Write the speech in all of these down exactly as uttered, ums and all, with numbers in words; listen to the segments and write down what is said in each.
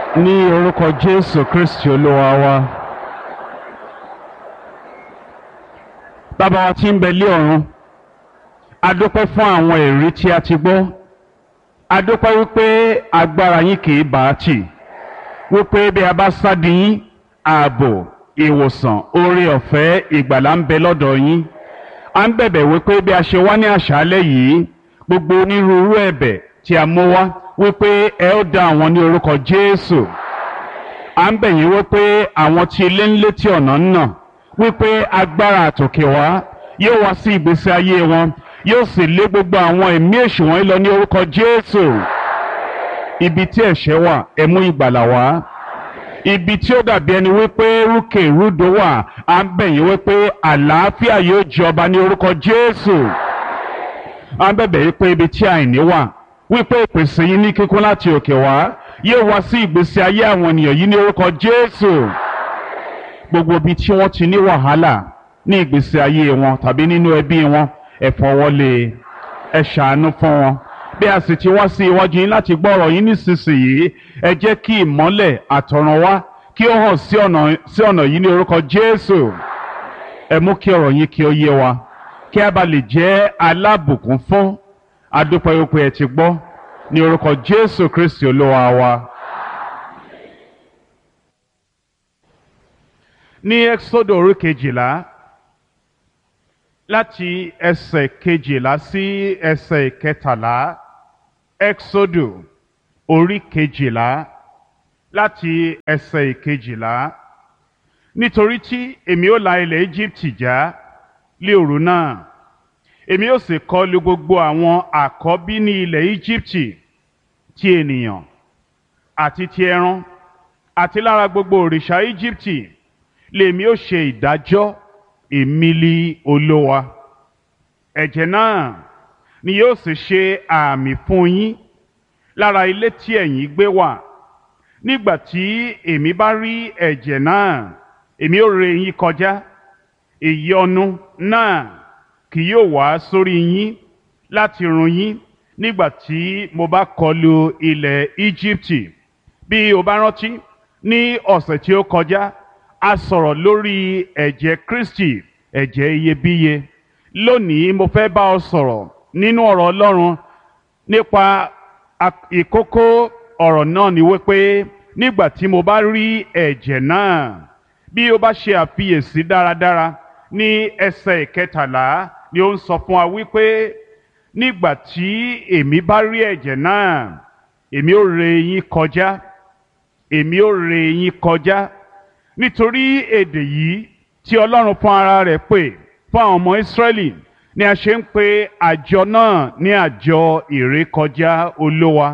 Ní orúkọ Jésù Kristi Olúwa wa. Bàbá wa tí ń bẹ lé ọ̀run, a dúpẹ́ fún àwọn èrí tí a ti gbọ́. A dúpẹ́ wípé agbára yín kì í bá a tì. Wípé bí a bá sádi yín, ààbò, ìwòsàn, oore ọ̀fẹ́, ìgbàlà ń bẹ lọ́dọ̀ yín. A ń bẹ̀bẹ̀ wípé bí a ṣe wá ní àṣálẹ́ yìí, gbogbo onírúurú ẹ̀bẹ̀ tí a mú wá wípé ẹ ó dá àwọn ní orúkọ Jésù. À ń bẹ̀ yín wípé àwọn tí ilé ń létí ọ̀nà ń nà wípé agbára àtòkè wá yóò wá sí ìgbésí ayé wọn, yóò sì lé gbogbo àwọn ẹ̀mí èṣù wọ̀nyí lọ ní orúkọ Jésù. Ibi tí ẹ̀ṣẹ̀ wà, ẹ mú ìgbàlà wá. Ibi tí ó dàbí ẹni wípé rúkè rúdò wà, à ń bẹ̀ yín wípé àlàáfíà yóò jọba ní orúkọ Jésù. À ń bẹ̀bẹ̀ wípé ibi tí àìní wà, wípé ìpèsè yín ní kíkún láti òkè wá yóò wá sí ìgbésí ayé àwọn ènìyàn yìí ní orúkọ Jésù. Gbogbo ibi tí wọ́n ti ní wàhálà ní ìgbésí ayé wọn tàbí nínú ẹbí wọn, ẹ fọwọ́lé, ẹ ṣàánú fún wọn. Bí a sì ti wá sí iwájú yín láti gbọ́ ọ̀rọ̀ yín nísinsìnyí, ẹ jẹ́ kí ìmọ́lẹ̀ àtọ̀run wá kí ó hàn sí ọ̀nà sí ọ̀nà yìí ní orúkọ Jésù. Ẹ mú kí ọ̀rọ̀ yín kí ó yé wa, kí a bá lè jẹ́ alábùkún fún. Adúpẹ́ wípé ẹ ti gbọ́ ní orúkọ Jésù Kristi Olúwa wa. Ní Ẹ́kísódù orí kejìlá, láti ẹsẹ̀ kejìlá sí ẹsẹ̀ kẹtàlá. Ẹ́kísódù orí kejìlá láti ẹsẹ̀ kejìlá. Nítorí tí èmi ó la ilẹ̀ Íjíbítì já lé òru náà, èmi ó sì kọlu gbogbo àwọn àkọ́bí ní ilẹ̀ Íjíbítì, ti ènìyàn àti ti ẹran àti lára gbogbo òrìṣà Íjíbítì lèmi ó ṣe ìdájọ́. Èmi li Olúwa. Ẹ̀jẹ̀ náà ni yóò sì ṣe àmì fún yín lára ilé tí ẹ̀yin gbé wà. Nígbà tí èmi bá rí ẹ̀jẹ̀ náà, èmi ó ré yín kọjá. Ìyọnu náà kì yóò wá sórí yín láti run yín nígbà tí mo bá kọlu ilẹ̀ Íjíbítì. Bí o bá rántí, ní ọ̀sẹ̀ tí ó kọjá, a sọ̀rọ̀ lórí ẹ̀jẹ̀ Kristi, ẹ̀jẹ̀ iyebíye. Lónìí mo fẹ́ bá ọ sọ̀rọ̀ nínú ọ̀rọ̀ Ọlọ́run nípa ìkókó ọ̀rọ̀ náà ni wípé nígbà tí mo bá rí ẹ̀jẹ̀ náà, bí o bá ṣe àfiyèsí dáradára ní ẹsẹ̀ ìkẹtàlá ni ó ń sọ fún wa wípé nígbà tí èmi bá rí ẹ̀jẹ̀ náà, èmi ó ré yín kọjá. Èmi ó ré yín kọjá. Nítorí èdè yìí tí Ọlọ́run fún ara rẹ̀ pè fún àwọn ọmọ Ísírẹ́lì ni a ṣe ń pe àjọ náà ní àjọ ìrékọjá Olúwa.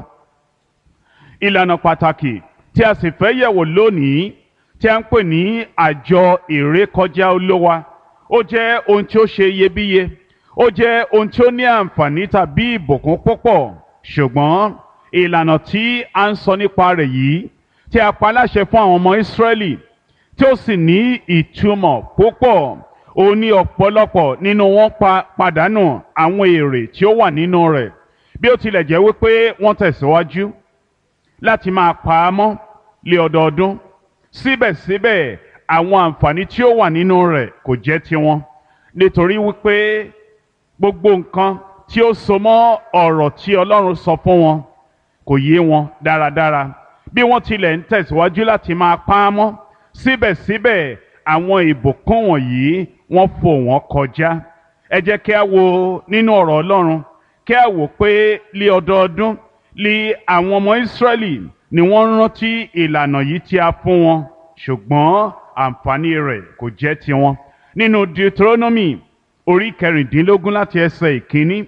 Ìlànà pàtàkì tí a sì fẹ́ yẹ̀wò lónìí tí a ń pè ní àjọ ìrékọjá Olúwa, ó jẹ́ ohun tí ó ṣe iyebíye, ó jẹ́ ohun tí ó ní àǹfààní tàbí ìbùkún púpọ̀. Ṣùgbọ́n ìlànà tí a ń sọ nípa rẹ̀ yìí tí a pa láṣẹ fún àwọn ọmọ Ísírẹ́lì tí ó sì ní ìtumọ̀ púpọ̀, ó ní ọ̀pọ̀lọpọ̀ nínú wọn pa pàdánù àwọn èrè tí ó wà nínú rẹ̀. Bí ó tilẹ̀ jẹ́ wípé wọ́n tẹ̀síwájú láti máa pa á mọ́ lé ọdọọdún, síbẹ̀síbẹ̀ àwọn àǹfààní tí ó wà nínú rẹ̀ kò jẹ́ tiwọn, nítorí wípé gbogbo nǹkan tí ó so mọ́ ọ̀rọ̀ tí Ọlọ́run sọ fún wọn kò yé wọn dáradára. Bí wọ́n tilẹ̀ ń tẹ̀síwájú láti máa pa á mọ́, síbẹ̀síbẹ̀ àwọn ìbùkún wọ̀nyí wọ́n fò wọ́n kọjá. Ẹ jẹ́ kí a wo nínú ọ̀rọ̀ Ọlọ́run, kí a wò pé lé ọdọọdún lé àwọn ọmọ Ísírẹ́lì ni wọ́n rántí ìlànà yìí tí a fún wọn, ṣùgbọ́n àǹfààní rẹ̀ kò jẹ́ tiwọn. Nínú Deuteronomy orí kẹrìndínlógún láti ẹsẹ̀ ìkíní.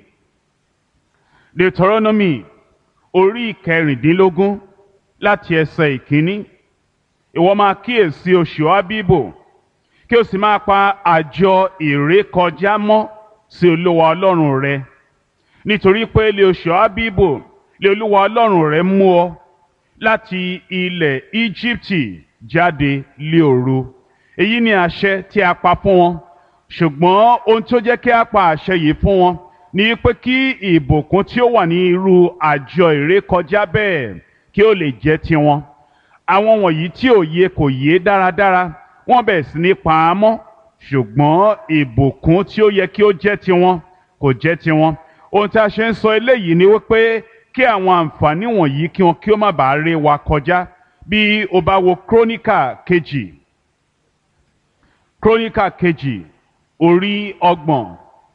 Deuteronomy orí kẹrìndínlógún láti ẹsẹ̀ ìkíní. Ìwọ máa kíyèsí oṣù Ábíbò, kí o sì máa pa àjọ ìrékọjá mọ́ sí Olúwa Ọlọ́run rẹ. Nítorí pé lé oṣù Ábíbò lé Olúwa Ọlọ́run rẹ mú ọ láti ilẹ̀ Íjíbítì jáde lé òru. Èyí ni àṣẹ tí a pa fún wọn. Ṣùgbọ́n ohun tí ó jẹ́ kí a pa àṣẹ yìí fún wọn ni pé kí ìbùkún tí ó wà ní irú àjọ ìrékọjá bẹ́ẹ̀ kí ó lè jẹ́ tiwọn. àwọn wọ̀nyí tí òye kò yé dáradára wọ́n bẹ̀rẹ̀ sí ní pa á mọ́, ṣùgbọ́n ìbùkún tí ó yẹ kí ó jẹ́ tiwọn kò jẹ́ tiwọn. Ohun tí a ṣe ń sọ eléyìí ni wípé kí àwọn àǹfààní wọ̀nyí kí wọn kí ó má bàa ré wa kọjá. Bí o bá wo Kíróníkà kejì Kíróníkà kejì orí ọgbọ̀n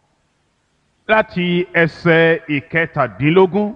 láti ẹsẹ̀ ìkẹtàdínlógún.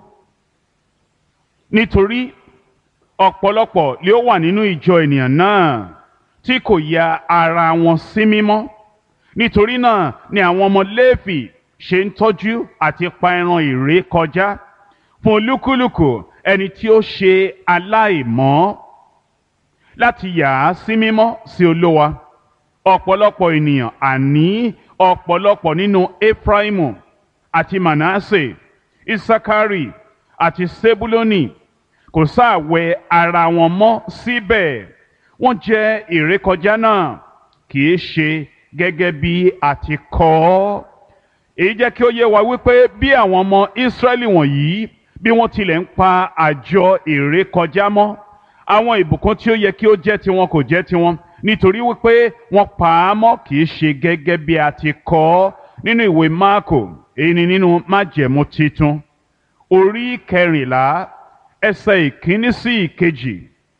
Nítorí ọ̀pọ̀lọpọ̀ ni ó wà nínú ìjọ ènìyàn náà tí kò ya ara wọn sí mímọ́. Nítorí náà ni àwọn ọmọ Léfì ṣe ń tọ́jú àti pa ẹran ìré kọjá fún olúkúlùkù ẹni tí ó ṣe aláìmọ́ láti yà á sí mímọ́ sí Olúwa. Ọ̀pọ̀lọpọ̀ ènìyàn, àní ọ̀pọ̀lọpọ̀ nínú Éfráímù àti Mànásè, Isakari àti Sebuloni kò sáàwẹ̀ ara wọn mọ́ síbẹ̀. Wọ́n jẹ ìrékọjá náà kì í ṣe gẹ́gẹ́ bí a ti kọ ọ́. Èyí jẹ́ kí ó yé wa wípé bí àwọn ọmọ Ísírẹ́lì wọ̀nyí bí wọ́n tilẹ̀ ń pa àjọ ìrékọjá mọ́, àwọn ìbùkún tí ó yẹ kí ó jẹ́ tiwọn kò jẹ́ tiwọn, nítorí wípé wọ́n pa á mọ́ kì í ṣe gẹ́gẹ́ bí a ti kọ ọ́ nínú ìwé Máàkò, èyí ni nínú Májẹ̀mú Titun orí kẹrìnlá ẹsẹ̀ ìkíní sí ìkejì.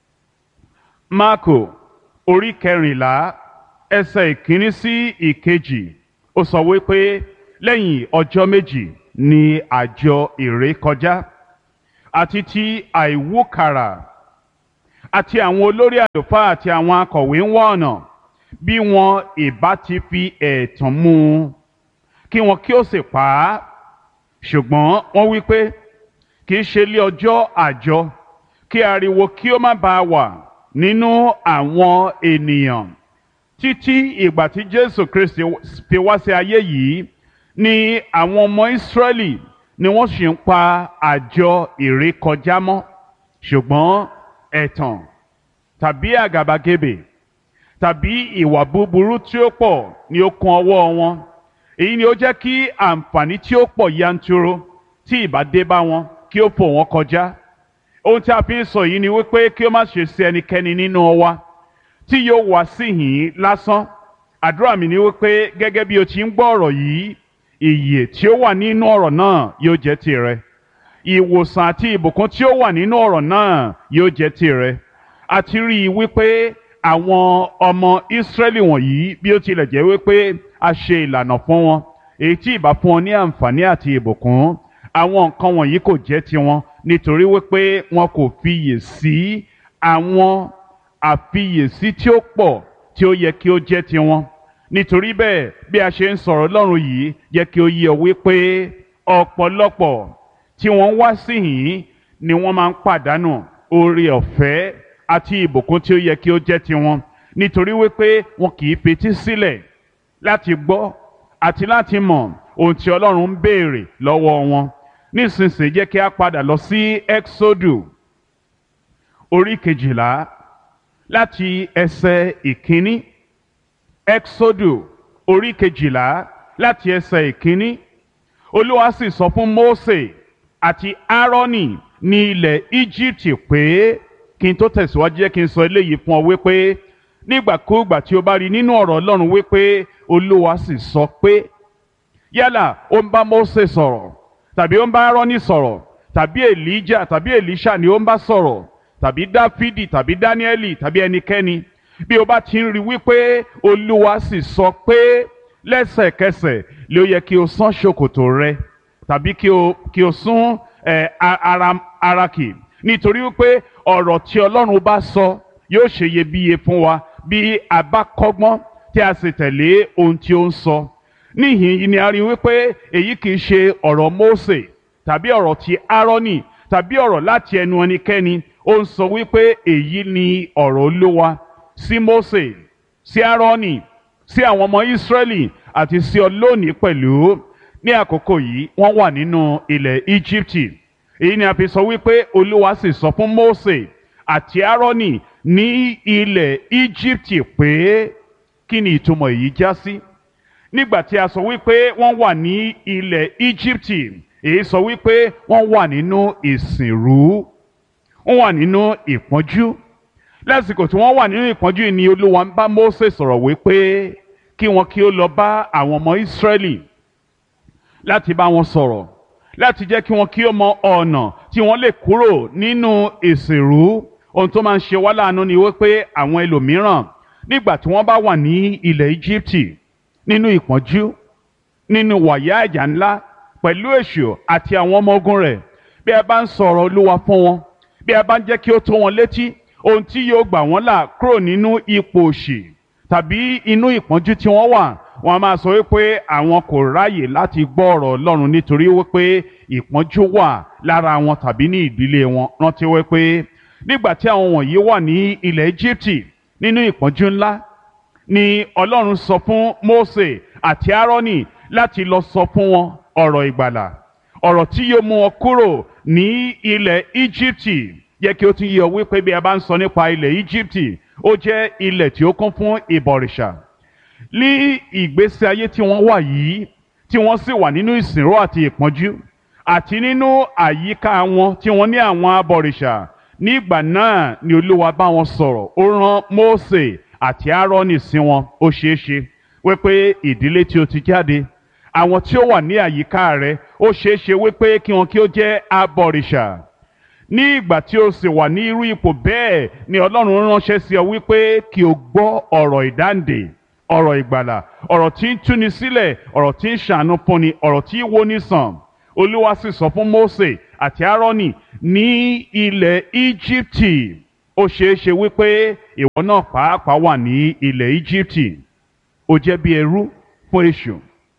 Máàkò orí kẹrìnlá ẹsẹ̀ ìkíní sí ìkejì. Ó sọ wípé lẹ́yìn ọjọ́ méjì ni àjọ ìrékọjá àti ti àìwúkàrà, àti àwọn olórí àlùfáà àti àwọn akọ̀wé ń wá ọ̀nà bí wọn ìbá ti fi ẹ̀tàn mú un kí wọn kí ó sì pa á. Ṣùgbọ́n wọ́n wí pé kì í ṣe lé ọjọ́ àjọ, kí ariwo kí ó má bàa wà nínú àwọn ènìyàn. Títí ìgbà tí Jésù Kristi fi wá sí ayé yìí ni àwọn ọmọ Ísírẹ́lì ni wọ́n sì ń pa àjọ ìrékọjá mọ́. Ṣùgbọ́n ẹ̀tàn tàbí àgàbàgebè tàbí ìwà búburú tí ó pọ̀ ni ó kún ọwọ́ wọn. Èyí ni ó jẹ́ kí àǹfààní tí ó pọ̀ yanturu tí ìbá dé bá wọn kí ó fò wọ́n kọjá. Ohun tí a fi ń sọ yìí ni wípé kí ó má ṣe sí ẹnikẹ́ni nínú wa tí yóò wá síhìn lásán. Àdúrà mi ni wípé gẹ́gẹ́ bí o ti ń gbọ́ ọ̀rọ̀ yìí, ìyè tí ó wà nínú ọ̀rọ̀ náà yóò jẹ́ tìrẹ. Ìwòsàn àti ìbùkún tí ó wà nínú ọ̀rọ̀ náà yóò jẹ́ tìrẹ. A ti rí i wípé àwọn ọmọ Ísírẹ́lì wọ̀nyí bí ó tilẹ̀ jẹ́ wípé a ṣe ìlànà fún wọn èyí tí ìbá fún wọn ní àǹfààní àti ìbùkún, àwọn nǹkan wọ̀nyí kò jẹ́ tiwọn nítorí wípé wọn kò fiyè sí àwọn àfiyèsí tí ó pọ̀ tí ó yẹ kí ó jẹ́ tiwọn. Nítorí bẹ́ẹ̀ bí a ṣe ń sọ̀rọ̀ Ọlọ́run yìí jẹ́ kí ó yé ọ wípé ọ̀pọ̀lọpọ̀ tí wọ́n wá síhìn ni wọ́n máa ń pàdánù oore ọ̀fẹ́ àti ìbùkún tí ó yẹ kí ó jẹ́ tiwọn, nítorí wípé wọn kì í fetí sílẹ̀ láti gbọ́ àti láti mọ̀ ohun tí Ọlọ́run ń béèrè lọ́wọ́ wọn. Nísinsìnyí jẹ́ kí a padà lọ sí Ẹ́ksódù orí kejìlá láti ẹsẹ̀ ìkíní. Ẹ́ksódù orí kejìlá láti ẹsẹ̀ ìkíní. Olúwa sì sọ fún Mósè àti Áárónì ní ilẹ̀ Íjíbítì pé, kí n tó tẹ̀síwájú jẹ́ kí n sọ eléyìí fún ọ wípé nígbàkúùgbà tí o bá rí nínú ọ̀rọ̀ Ọlọ́run wípé Olúwa sì sọ pé, yálà ó ń bá Mósè sọ̀rọ̀ tàbí ó ń bá Áárónì sọ̀rọ̀ tàbí Èlíjà tàbí Èlíṣà ni ó ń bá sọ̀rọ̀ tàbí Dáfídì tàbí Dáníẹ́lì tàbí ẹnikẹ́ni, bí o bá ti ń rí wípé Olúwa sì sọ pé, lẹ́sẹ̀kẹsẹ̀ ló yẹ kí o sán ṣòkòtò rẹ tàbí kí o kí o sún ẹ ara ara kì, nítorí wípé ọ̀rọ̀ tí Ọlọ́run bá sọ yóò ṣe iyebíye fún wa bí a bá kọ́gbọ́n tí a sì tẹ̀lé ohun tí ó ń sọ. Níhìn yìí ni a rí wípé èyí kì í ṣe ọ̀rọ̀ Mósè tàbí ọ̀rọ̀ ti Áárónì tàbí ọ̀rọ̀ láti ẹnu ẹnikẹ́ni. Ó ń sọ wípé èyí ni ọ̀rọ̀ Olúwa sí Mósè, sí Áárónì, sí àwọn ọmọ Ísírẹ́lì àti sí ọ lónìí pẹ̀lú. Ní àkókò yìí wọ́n wà nínú ilẹ̀ Íjíbítì. Èyí ni a fi sọ wípé Olúwa sì sọ fún Mósè àti Áárónì ní ilẹ̀ Íjíbítì pé, kí ni ìtumọ̀ èyí já sí? Nígbà tí a sọ wípé wọ́n wà ní ilẹ̀ Íjíbítì, èyí sọ wípé wọ́n wà nínú ìsìnrú, wọ́n wà nínú ìpọ́njú lásìkò tí wọ́n wà nínú ìpọ́njú yìí ni Olúwa ń bá Mósè sọ̀rọ̀ wípé kí wọn kí ó lọ bá àwọn ọmọ Ísírẹ́lì láti bá wọn sọ̀rọ̀, láti jẹ́ kí wọn kí ó mọ ọ̀nà tí wọ́n lè kúrò nínú ìsìnrú. Ohun tó máa ń ṣe wá láàánú ni wípé àwọn ẹlòmíràn nígbà tí wọ́n bá wà ní ilẹ̀ Íjíbítì nínú ìpọ́njú, nínú wàyà ìjà ńlá pẹ̀lú èṣù àti àwọn ọmọ ogun rẹ̀, bí a bá ń sọ̀rọ̀ Olúwa fún wọn, bí a bá ń jẹ́ kí ó tó wọn létí ohun tí yóò gbà wọ́n là kúrò nínú ipò òṣì tàbí inú ìpọ́njú tí wọ́n wà, wọ́n a máa sọ wípé àwọn kò ráyè láti gbọ́ ọ̀rọ̀ Ọlọ́run nítorí wípé ìpọ́njú wà lára wọn tàbí ní ìdílé wọn. Rántí wípé nígbà tí àwọn wọ̀nyí wà ní ilẹ̀ Íjíbítì nínú ìpọ́njú ńlá ni Ọlọ́run sọ fún Mósè àti Áárónì láti lọ sọ fún wọn ọ̀rọ̀ ìgbàlà, ọ̀rọ̀ tí yóò mú wọn kúrò ní ilẹ̀ Íjíbítì. Yẹ kí ó tún yé ọ wípé bí a bá ń sọ nípa ilẹ̀ Íjíbítì, ó jẹ́ ilẹ̀ tí ó kún fún ìbọ̀rìṣà. Ní ìgbésí ayé tí wọ́n wà yìí, tí wọ́n sì wà nínú ìsìnrú àti ìpọ́njú, àti nínú àyíká wọn tí wọ́n ní àwọn abọ̀rìṣà, nígbà náà ni Olúwa bá wọn sọ̀rọ̀. Ó rán Mósè àti Áárónì sí wọn. Ó ṣeé ṣe wípé ìdílé tí ó ti jáde, àwọn tí ó wà ní àyíká rẹ̀, ó ṣeé ṣe wípé kí wọn kí ó jẹ́ abọ̀rìṣà. Ní ìgbà tí o sì wà ní irú ipò bẹ́ẹ̀ ni Ọlọ́run ránṣẹ́ sí ọ wípé kí o gbọ́ ọ̀rọ̀ ìdáǹdè, ọ̀rọ̀ ìgbàlà, ọ̀rọ̀ tí ń túni sílẹ̀, ọ̀rọ̀ tí ń ṣàánú fúnni, ọ̀rọ̀ tí ń wóni sàn. Olúwa sì sọ fún Mósè àti Áárónì ní ilẹ̀ Íjíbítì. Ó ṣeé ṣe wípé ìwọ náà pàápàá wà ní ilẹ̀ Íjíbítì. Ó jẹ́ bí ẹrú fún èṣù,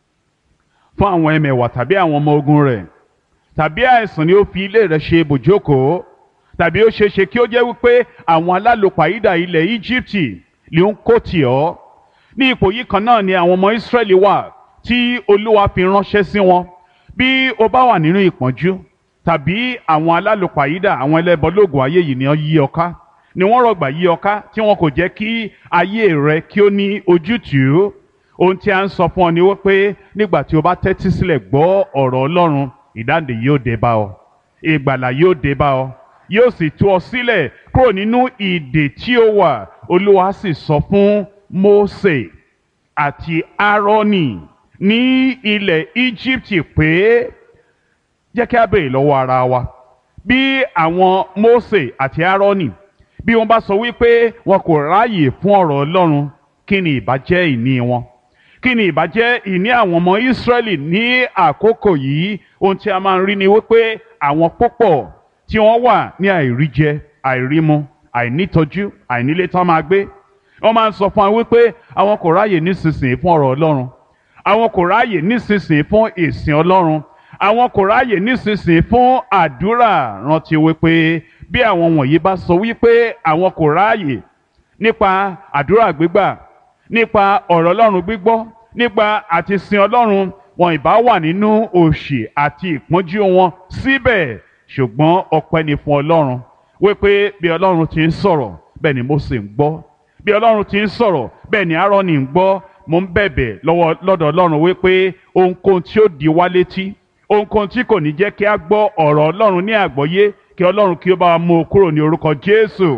fún àwọn ẹmẹ̀wà tàbí àwọn ọmọ ogun rẹ̀, tàbí àìsàn ni ó fi ilé rẹ̀ ṣe ibùjókòó, tàbí ó ṣeé ṣe kí ó jẹ́ wípé àwọn alálòpàídà ilẹ̀ Íjíbítì lè ń kó tì ọ́. Ní ipò yìí kan náà ni àwọn ọmọ Ísírẹ́lì wà tí Olúwa fi ránṣẹ́ sí wọn. Bí o bá wà nínú ìpọ́njú, tàbí àwọn alálòpàídà, àwọn ẹlẹ́bọlóògùn ayé yìí ni wọ́n yí ọ ká, ni wọ́n rọ̀gbà yí ọ ká, tí wọn kò jẹ́ kí ayé rẹ kí ó ní ojútùú. Ohun tí a ń sọ fún ọ ni wípé nígbà tí o bá tẹ́tí sílẹ̀ gbọ́ ọ̀rọ̀ Ọlọ́run, ìdáǹdè yóò dé bá ọ, ìgbàlà yóò dé bá ọ, yóò sì tú ọ sílẹ̀ kúrò nínú ìdè tí ó wà. Olúwa sì sọ fún Mósè àti Áárónì ní ilẹ̀ Íjíbítì pé jẹ́ kí a béèrè lọ́wọ́ ara wa, bí àwọn Mósè àti Áárónì bí wọ́n bá sọ wípé wọn kò ráàyè fún ọ̀rọ̀ Ọlọ́run, kí ni ìbá jẹ́ ìní wọn? Kí ni ìbá jẹ́ ìní àwọn ọmọ Ísírẹ́lì ní àkókò yìí? Ohun tí a máa ń rí ni wípé àwọn púpọ̀ tí wọ́n wà ní àìríjẹ, àìrímu, àìnítọ́jú, àìnílé tán máa gbé, wọ́n máa ń sọ fún wa wípé àwọn kò ráàyè nísinsìnyí fún ọ̀rọ̀ Ọlọ́run, àwọn kò ráàyè nísinsìnyí fún ìsìn Ọlọ́run, àwọn kò ráàyè nísinsìnyí fún àdúrà. Rántí wípé bí àwọn wọ̀nyí bá sọ wípé àwọn kò ráàyè nípa àdúrà gbígbà, nípa ọ̀rọ̀ Ọlọ́run gbígbọ́, nípa àti sin Ọlọ́run, wọn ìbá wà nínú òṣì àti ìpọ́njú wọn síbẹ̀. Ṣùgbọ́n ọpẹ́ ni fún Ọlọ́run wípé bí Ọlọ́run ti ń sọ̀rọ̀ bẹ́ẹ̀ ni Mósè ń gbọ́, bí Ọlọ́run ti ń sọ̀rọ̀ bẹ́ẹ̀ ni Áárónì ń gbọ́. Mo ń bẹ̀bẹ̀ lọ́wọ́ lọ́dọ̀ Ọlọ́run wípé ohunkóhun tí ó di wá létí, ohunkóhun tí kò ní jẹ́ kí a gbọ́ ọ̀rọ̀ Ọlọ́run ní àgbọ́yé, kí Ọlọ́run kí ó bá wa mú o kúrò ní orúkọ Jésù.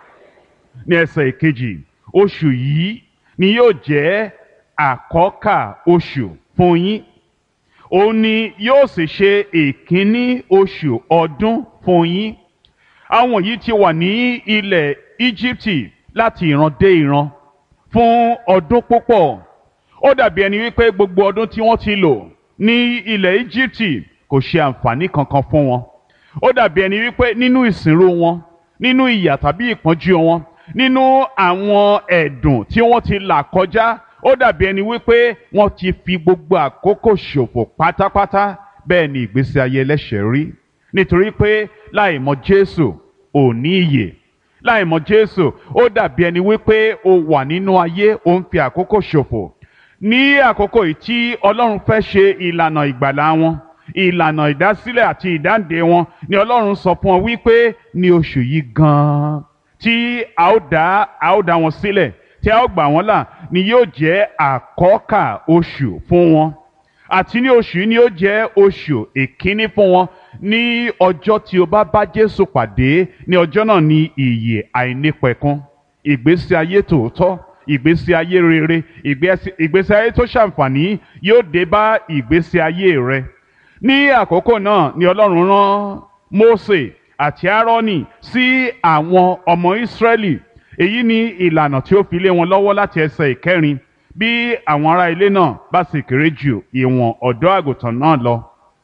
Ní ẹsẹ̀ ìkejì, oṣù yìí ni yóò jẹ́ àkọ́kà oṣù fún yín, òun ni yóò sì ṣe ìkíní oṣù ọdún fún yín. Àwọn yìí ti wà ní ilẹ̀ Íjíbítì láti ìran dé ìran fún ọdún púpọ̀. Ó dàbí ẹni wípé gbogbo ọdún tí wọ́n ti lò ní ilẹ̀ Íjíbítì kò ṣe àǹfààní kankan fún wọn. Ó dàbí ẹni wípé nínú ìsìnrú wọn, nínú ìyà tàbí ìpọ́njú wọn, nínú àwọn ẹ̀dùn tí wọ́n ti là kọjá, ó dàbí ẹni wípé wọ́n ti fi gbogbo àkókò ṣòfò pátápátá. Bẹ́ẹ̀ ni ìgbésí ayé ẹlẹ́ṣẹ̀ rí, nítorí pé láì mọ̀ Jésù ò ní ìyè. Láì mọ̀ Jésù ó dàbí ẹni wípé o wà nínú ayé, o ń fi àkókò ṣòfò. Ní àkókò yìí tí Ọlọ́run fẹ́ ṣe ìlànà ìgbàlà wọn, ìlànà ìdásílẹ̀ àti ìdáǹdè wọn, ni Ọlọ́run sọ fún ọ wípé ní oṣù yìí gan-an tí a ó dá a ó dá wọn sílẹ̀, tí a ó gbà wọ́n là, ni yóò jẹ́ àkọ́kà oṣù fún wọn. Àti ní oṣù yìí ni yóò jẹ́ oṣù ìkíní fún wọn ní ọjọ́ tí o bá bá Jésù pàdé, ní ọjọ́ náà ni ìyè àìnípẹ̀kun, ìgbésí ayé tòótọ́, ìgbésí ayé rere, ìgbésí ìgbésí ayé tó ṣàǹfààní yóò dé bá ìgbésí ayé rẹ. Ní àkókò náà ni Ọlọ́run rán Mósè àti Áárónì sí àwọn ọmọ Ísírẹ́lì. Èyí ni ìlànà tí ó fi lé wọn lọ́wọ́ láti ẹsẹ̀ ìkẹrin. Bí àwọn ará ilé náà bá sì kéré ju ìwọ̀n ọ̀dọ́ àgùntàn náà lọ,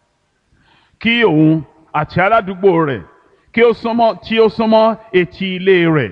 kí òun àti aládùúgbò rẹ̀ kí ó súnmọ́ tí ó súnmọ́ etí ilé rẹ̀,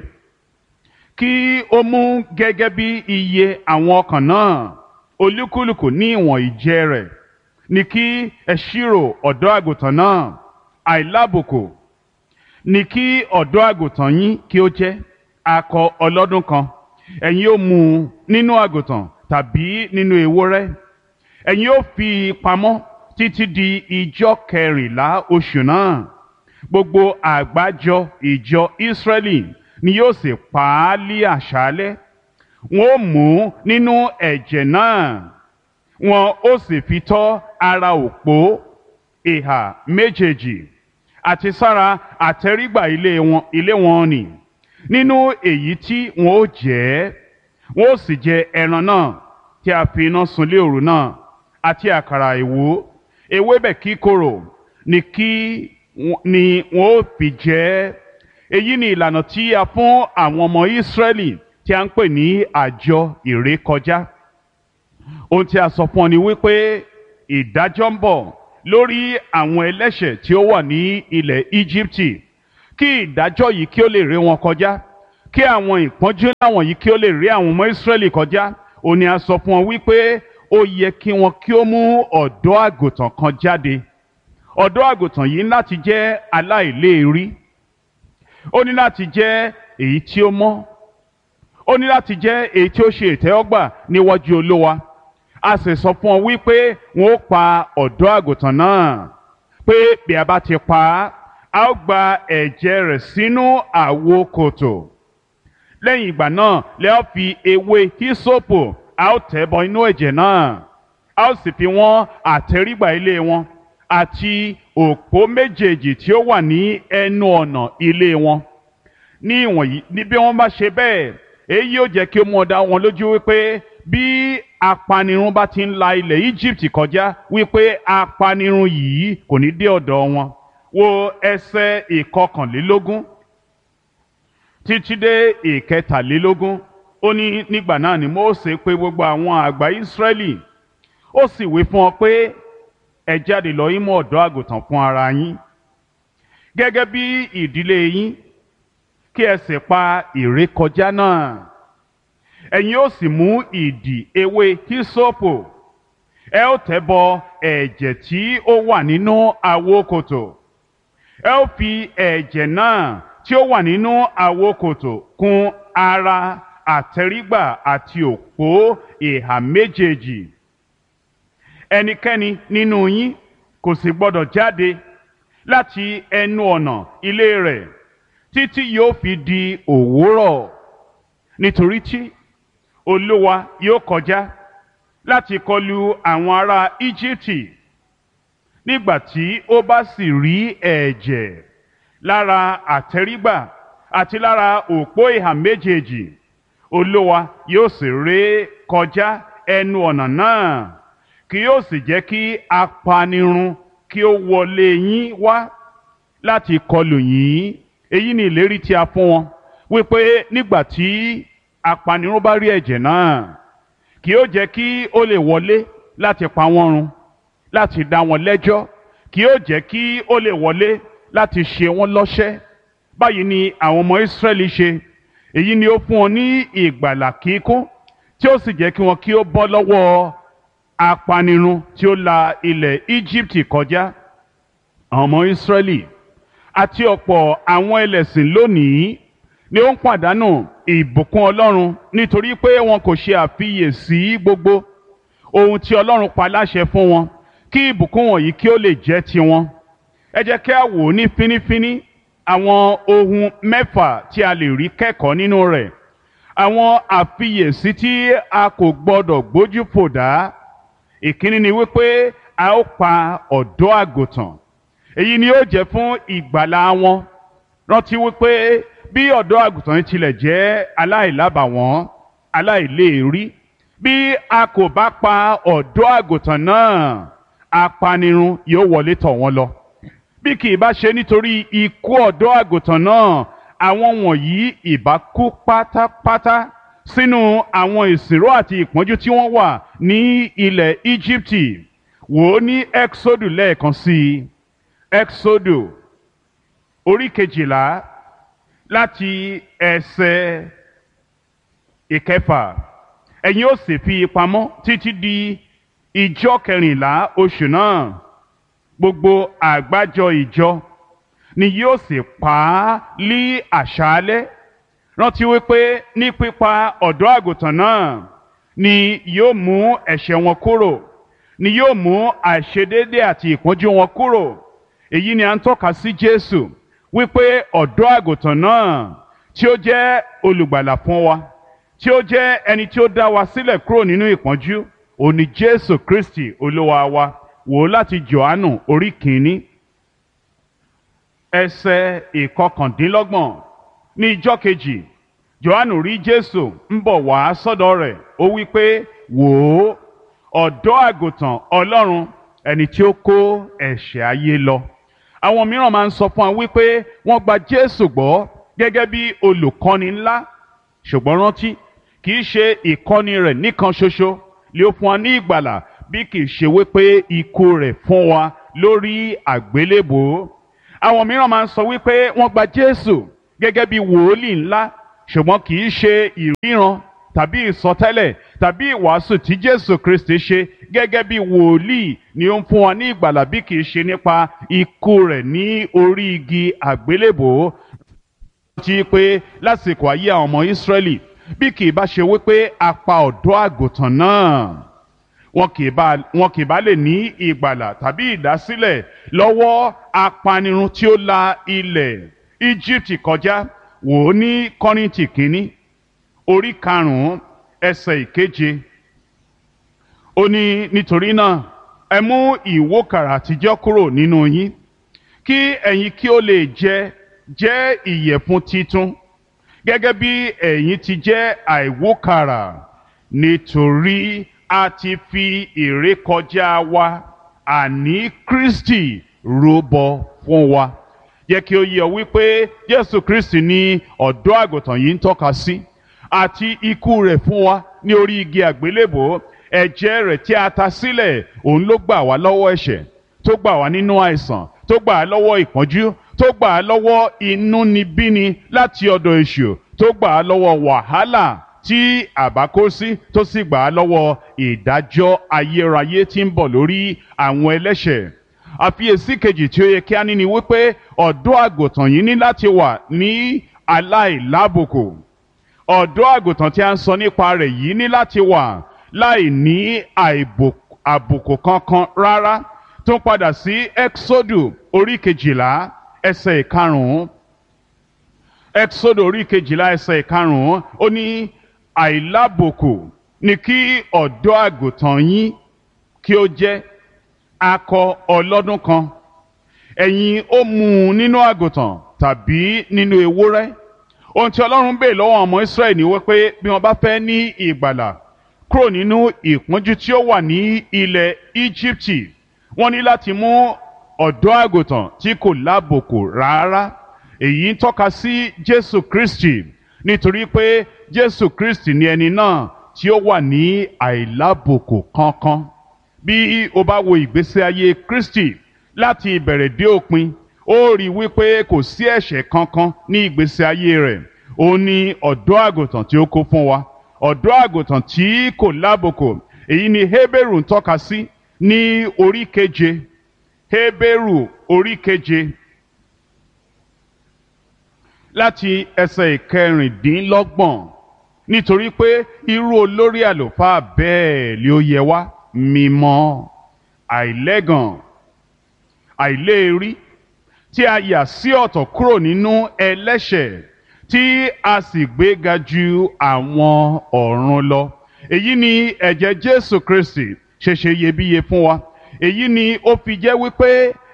kí ó mú gẹ́gẹ́ bí iye àwọn ọkàn náà, olúkúlùkù ní ìwọ̀n ìjẹ rẹ̀, ní kí ẹ ṣírò ọ̀dọ́ àgùntàn náà. Àìlábùkù ní kí ọ̀dọ́ àgùntàn yín kí ó jẹ́, akọ ọlọ́dún kan. Ẹ̀yin ó mú un nínú àgùntàn tàbí nínú ewúrẹ́. Ẹ̀yin ó fi pamọ́ títí di ijọ́ kẹrìnlá oṣù náà. Gbogbo àgbájọ ìjọ Ísírẹ́lì ni yóò sì pa á lí àṣálẹ́. Wọn ó mú nínú ẹ̀jẹ̀ náà, wọn ó sì fi tọ́ ara òpó ìhà méjèèjì àti sára àtẹ́rígbà ilé wọn ilé wọn nì. Nínú èyí tí wọn ó jẹ, wọn ó sì jẹ ẹran náà tí a fi iná sun lé òru náà, àti àkàrà ìwó, ewébẹ̀ kíkorò ni kí ni wọn ó fi jẹ. Èyí ni ìlànà tí a fún àwọn ọmọ Ísírẹ́lì tí a ń pè ní àjọ ìrékọjá. Ohun tí a sọ fún ọ ni wípé ìdájọ́ ń bọ̀ lórí àwọn ẹlẹ́ṣẹ̀ tí ó wà ní ilẹ̀ Íjíbítì, kí ìdájọ́ yìí kí ó lè ré wọn kọjá, kí àwọn ìpọ́njú láwọn yìí kí ó lè ré àwọn ọmọ Ísírẹ́lì kọjá. Ó ní a sọ fún ọ wípé ó yẹ kí wọn kí ó mú ọ̀dọ́ àgùntàn kan jáde. Ọ̀dọ́ àgùntàn yìí ní láti jẹ́ aláìléèrí, ó ní láti jẹ́ èyí tí ó mọ́, ó ní láti jẹ́ èyí tí ó ṣe ìtẹ́wọ́gbà níwájú Olúwa. A sì sọ fún ọ wípé wọn ó pa ọ̀dọ́ àgùntàn náà, pé bí a bá ti pa á, a ó gba ẹ̀jẹ̀ rẹ̀ sínú àwo kòtò. Lẹ́yìn ìgbà náà lẹ́ ó fi ewé hísópù, a ó tẹ̀ bọ inú ẹ̀jẹ̀ náà, a ó sì fi wọ́n àtẹ́rígbà ilé wọn àti òpó méjèèjì tí ó wà ní ẹnu ọ̀nà ilé wọn. Ní ìwọ̀nyí, ní bí wọ́n bá ṣe bẹ́ẹ̀, èyí yóò jẹ́ kí ó mú ọ dá wọn lójú wípé bí apanirun bá ti ń la ilẹ̀ Íjíbítì kọjá, wípé apanirun yìí kò ní dé ọ̀dọ̀ wọn. Wo ẹsẹ̀ ìkọkànlélógún títí dé ìkẹtàlélógún. Ó ní nígbà náà ni Mósè pè gbogbo àwọn àgbà Ísírẹ́lì, ó sì wí fún ọ pé ẹ jáde lọ yín mú ọ̀dọ́ àgùntàn fún ara yín gẹ́gẹ́ bí ìdílé yín, kí ẹ sì pa ìrékọjá náà. Ẹ̀yin ó sì mú ìdì ewé hísópù, ẹ ó tẹ̀ bọ ẹ̀jẹ̀ tí ó wà nínú àwo kòtò. Ẹ ó fi ẹ̀jẹ̀ náà tí ó wà nínú àwo kòtò kùn ara àtẹ́rígbà àti òpó ìhà méjèèjì. Ẹnikẹ́ni nínú yín kò sì gbọdọ̀ jáde láti ẹnu ọ̀nà ilé rẹ̀ títí yóò fi di òwúrọ̀, nítorí tí Olúwa yóò kọjá láti kọlu àwọn ará Íjíbítì. Nígbà tí ó bá sì rí ẹ̀jẹ̀ lára àtẹ́rígbà àti lára òpó ìhà méjèèjì, Olúwa yóò sì ré kọjá ẹnu ọ̀nà náà, kì yóò sì jẹ́ kí apanirun kí ó wọlé yín wá láti kọlù yín. Èyí ni ìlérí tí a fún wọn, wípé nígbà tí apanirun bá rí ẹ̀jẹ̀ náà, kì yóò jẹ́ kí ó lè wọlé láti pa wọ́n run, láti dá wọn lẹ́jọ́, kì yóò jẹ́ kí ó lè wọlé láti ṣe wọ́n lọ́ṣẹ́. Báyìí ni àwọn ọmọ Ísírẹ́lì ṣe. Èyí ni ó fún wọn ní ìgbàlà kíkún, tí ó sì jẹ́ kí wọn kí ó bọ́ lọ́wọ́ apanirun tí ó la ilẹ̀ Íjíbítì kọjá. Àwọn ọmọ Ísírẹ́lì àti ọ̀pọ̀ àwọn ẹlẹ́sìn lónìí ni ó ń pàdánù ìbùkún Ọlọ́run nítorí pé wọn kò ṣe àfiyèsí gbogbo ohun tí Ọlọ́run pa láṣẹ fún wọn kí ìbùkún wọ̀nyí kí ó lè jẹ́ tiwọn. Ẹ jẹ́ kí a wò ní fínífíní àwọn ohun mẹ́fà tí a lè rí kẹ́kọ̀ọ́ nínú rẹ̀. Àwọn àfiyèsí tí a kò gbọdọ̀ gbójú fò dá. Ìkíní ni wípé a ó pa ọ̀dọ́ àgùntàn. èyí ni ó jẹ́ fún ìgbàlà wọn. Rántí wípé bí ọ̀dọ́ àgùntàn yìí tilẹ̀ jẹ́ aláìlábàwọ́n, aláìléèrí, bí a kò bá pa ọ̀dọ́ àgùntàn náà, apanirun yóò wọlé tọ̀ wọ́n lọ. Bí kì í bá ṣe nítorí ikú ọ̀dọ́ àgùntàn náà, àwọn wọ̀nyí ìbá kú pátápátá sínú àwọn ìsìnró àti ìpọ́njú tí wọ́n wà ní ilẹ̀ Íjíbítì. Wò ó ní Ẹ́kísódù lẹ́ẹ̀kan sí i. Ẹ́kísódù orí kejìlá láti ẹsẹ̀ ìkẹfà. Ẹ̀yin ó sì fi pamọ́ títí di ìjọ kẹrìnlá oṣù náà. Gbogbo àgbájọ ìjọ ni yóò sì pa á lí àṣálẹ́. Rántí wípé ní pípa ọ̀dọ́ àgùntàn náà ni yóò mú ẹ̀ṣẹ̀ wọn kúrò, ni yóò mú àìṣedéédé àti ìpọ́njú wọn kúrò. Èyí ni à ń tọ́ka sí Jésù wípé ọ̀dọ́ àgùntàn náà tí ó jẹ́ olùgbàlà fún wa, tí ó jẹ́ ẹni tí ó dá wa sílẹ̀ kúrò nínú ìpọ́njú, òun ni Jésù Kristi Olúwa wa. Wò ó láti Jòhánù orí kìíní ẹsẹ̀ ìkọkàndínlọ́gbọ̀n. Ní ijọ́ kejì, Jòhánù rí Jésù ń bọ̀ wá sọ́dọ̀ rẹ̀. Ó wí pé, wò ó, ọ̀dọ́ àgùntàn Ọlọ́run, ẹni tí ó kó ẹ̀ṣẹ̀ ayé lọ. Àwọn mìíràn máa ń sọ fún wa wípé wọ́n gba Jésù gbọ́ gẹ́gẹ́ bí olùkọ́ni ńlá. Ṣùgbọ́n rántí, kì í ṣe ìkọ́ni rẹ̀ nìkan ṣoṣo lé ó fún wa ní ìgbàlà, bí kì í ṣe wípé ikú rẹ̀ fún wa lórí àgbélébùú. Àwọn mìíràn máa ń sọ wípé wọ́n gba Jésù gẹ́gẹ́ bí wòólì ńlá, ṣùgbọ́n kì í ṣe ìríran tàbí ìsọtẹ́lẹ̀ tàbí ìwàásù tí Jésù Kristi ṣe gẹ́gẹ́ bí wòlíì ni ó ń fún wa ní ìgbàlà, bí kì í ṣe nípa ikú rẹ̀ ní orí igi àgbélébùú. Ti pé lásìkò ayé àwọn ọmọ Ísírẹ́lì, bí kì í bá ṣe wípé a pa ọ̀dọ́ àgùntàn náà, wọn kì í bá wọn kì í bá lè ní ìgbàlà tàbí ìdásílẹ̀ lọ́wọ́ apanirun tí ó la ilẹ̀ Íjíbítì kọjá. Wò ó ní Kọ́ríńtì kínní orí karùn-ún ẹsẹ̀ ìkeje. Ó ní, nítorí náà ẹ mú ìwókàrà àtijọ́ kúrò nínú yín, kí ẹ̀yin kí ó lè jẹ jẹ́ ìyẹ̀fun titun, gẹ́gẹ́ bí ẹ̀yin ti jẹ́ àìwókàrà, nítorí a ti fi ìrékọjá wa, àní Kristi, rúbọ fún wa. Jẹ́ kí ó yé ọ wípé Jésù Kristi ni ọ̀dọ́ àgùntàn yìí ń tọ́ka sí, àti ikú rẹ̀ fún wa ní orí igi àgbélébùú. Ẹ̀jẹ̀ rẹ̀ tí a ta sílẹ̀, òun ló gbà wá lọ́wọ́ ẹ̀ṣẹ̀, tó gbà wá nínú àìsàn, tó gbà á lọ́wọ́ ìpọ́njú, tó gbà á lọ́wọ́ inúnibíni láti ọ̀dọ̀ èṣù, tó gbà á lọ́wọ́ wàhálà tí àbá kó sí, tó sì gbà á lọ́wọ́ ìdájọ́ ayérayé tí ń bọ̀ lórí àwọn ẹlẹ́ṣẹ̀. Àfiyèsí kejì tí ó yẹ kí a ní ni wípé ọ̀dọ́ àgùntàn yìí ní láti wà ní aláìlábùkù. Ọ̀dọ́ àgùntàn tí a ń sọ nípa rẹ̀ yìí ní láti wà láì ní àbùkù kankan rárá. Tó ń padà sí Ẹ́kísódù orí kejìlá ẹsẹ̀ ìkarùn-ún. Ẹ́kísódù orí kejìlá ẹsẹ̀ ìkarùn-ún, ó ní àìlábùkù ni kí ọ̀dọ́ àgùntàn yín kí ó jẹ́, akọ ọlọ́dún kan. Ẹ̀yin ó mú un nínú àgùntàn tàbí nínú ewúrẹ́. Ohun tí Ọlọ́run bèè lọ́wọ́ ọmọ Ísírẹ́lì ni wípé bí wọ́n bá fẹ́ ní ìgbàlà kúrò nínú ìpọ́njú tí ó wà ní ilẹ̀ Íjíbítì, wọ́n ní láti mú ọ̀dọ́ àgùntàn tí kò lábùkù rárá. Èyí ń tọ́ka sí Jésù Kristi, nítorí pé Jésù Kristi ni ẹni náà tí ó wà ní àìlábùkù kankan. Bí o bá wo ìgbésí ayé Kristi láti ìbẹ̀rẹ̀ dé òpin, ó rí wípé kò sí ẹ̀ṣẹ̀ kankan ní ìgbésí ayé rẹ̀. Ó ní ọ̀dọ́ àgùntàn tí ó kó fún wa, ọ̀dọ́ àgùntàn tí kò lábùkù. Èyí ni Hébérù ń tọ́ka sí ní orí keje. Hébérù orí keje láti ẹsẹ̀ ìkẹrìndínlọ́gbọ̀n. Nítorí pé irú olórí àlùfáà bẹ́ẹ̀ ni ó yẹ wá, mímọ́, àìlẹ́gàn, àìléèrí, tí a yà sí ọ̀tọ̀ kúrò nínú ẹlẹ́ṣẹ̀, tí a sì gbéga ju àwọn ọ̀run lọ. Èyí ni ẹ̀jẹ̀ Jésù Kristi ṣe ṣe iyebíye fún wa. Èyí ni ó fi jẹ́ wípé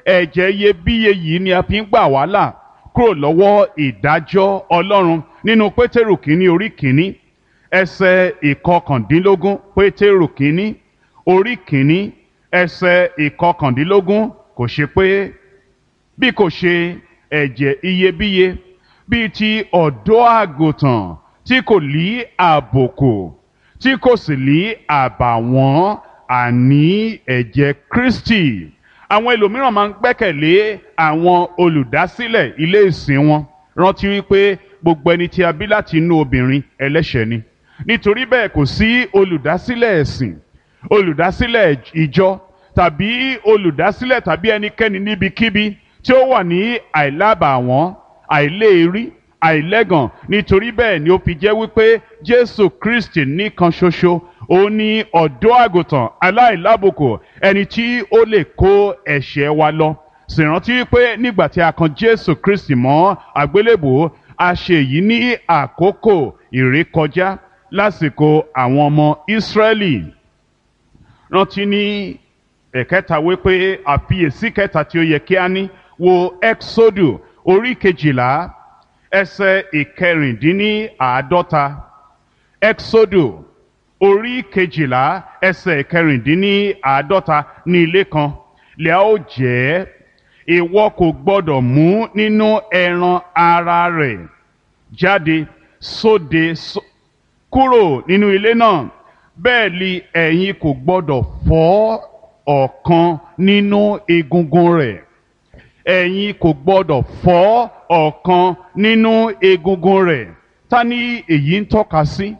ẹ̀jẹ̀ iyebíye yìí ni a fi ń gbà wá là kúrò lọ́wọ́ ìdájọ́ Ọlọ́run nínú Pétérù kínní orí kínní ẹsẹ̀ ìkọkàndínlógún. Pétérù kínní orí kínní ẹsẹ̀ ìkọkàndínlógún, kò ṣe pé bí kò ṣe ẹ̀jẹ̀ iyebíye bíi ti ọ̀dọ́ àgùntàn tí kò lí àbùkù tí kò sì lí àbàwọ́n, àní ẹ̀jẹ̀ Kristi. Àwọn ẹlòmíràn máa ń gbẹ́kẹ̀lé àwọn olùdásílẹ̀ ilé ìsìn wọn, rántí wípé gbogbo ẹni tí a bí láti inú obìnrin ẹlẹ́ṣẹ̀ ni. Nítorí bẹ́ẹ̀ kò sí olùdásílẹ̀ ẹ̀sìn, olùdásílẹ̀ ìjọ tàbí olùdásílẹ̀ tàbí ẹnikẹ́ni níbikíbi tí ó wà ní àìlábàwọ́n, àìléèrí, àìlẹ́gàn. Nítorí bẹ́ẹ̀ ni ó fi jẹ́ wípé Jésù Kristi nìkan ṣoṣo ó ní ọ̀dọ́ àgùntàn aláìlábùkù, ẹni tí ó lè kó ẹ̀ṣẹ̀ wa lọ. Sì rántí wípé nígbà tí a kan Jésù Kristi mọ́ àgbélébùú, a ṣe èyí ní àkókò ìrékọjá lásìkò àwọn ọmọ Ísírẹ́lì. Rántí ní ẹ̀kẹta wípé àfiyèsí kẹta tí ó yẹ kí a ní, wo Ẹ́ksódù orí kejìlá ẹsẹ̀ ìkẹrìndínláàádọ́ta. Ẹ́ksódù orí kejìlá ẹsẹ̀ ìkẹrìndínláàádọ́ta. Ní ilé kan lè a ó jẹ, ìwọ kò gbọdọ̀ mú nínú ẹran ara rẹ̀ jáde sóde kúrò nínú ilé náà, bẹ́ẹ̀ ni ẹ̀yin kò gbọdọ̀ fọ́ ọ̀kan nínú egungun rẹ̀. Ẹ̀yin kò gbọdọ̀ fọ́ ọ̀kan nínú egungun rẹ̀. Ta ni èyí ń tọ́ka sí?